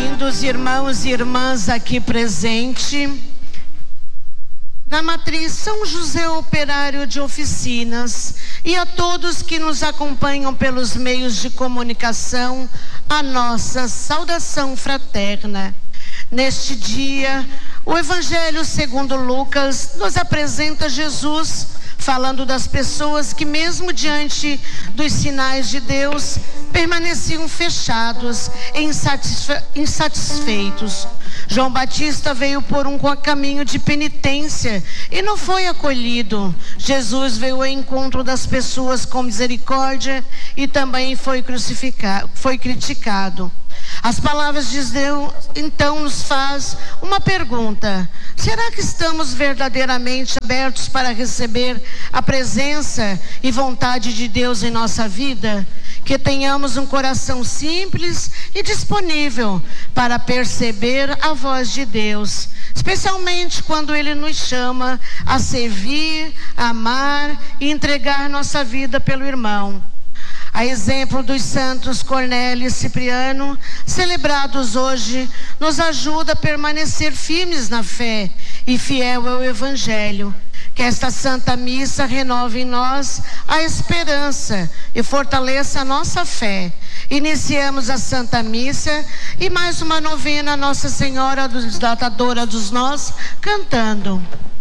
bem-vindos, irmãos e irmãs aqui presente na Matriz São José Operário de Oficinas, e a todos que nos acompanham pelos meios de comunicação, a nossa saudação fraterna. Neste dia, o Evangelho segundo Lucas nos apresenta Jesus falando das pessoas que, mesmo diante dos sinais de Deus, permaneciam fechados e insatisfeitos. João Batista veio por um caminho de penitência e não foi acolhido. Jesus veio ao encontro das pessoas com misericórdia e também foi criticado. As palavras de Deus então nos faz uma pergunta: será que estamos verdadeiramente abertos para receber a presença e vontade de Deus em nossa vida? Que tenhamos um coração simples e disponível para perceber a voz de Deus, especialmente quando Ele nos chama a servir, amar e entregar nossa vida pelo irmão. A exemplo dos santos Cornélio e Cipriano, celebrados hoje, nos ajuda a permanecer firmes na fé e fiel ao Evangelho. Que esta Santa Missa renove em nós a esperança e fortaleça a nossa fé. Iniciamos a Santa Missa e mais uma novena a Nossa Senhora Deslatadora dos Nós, cantando: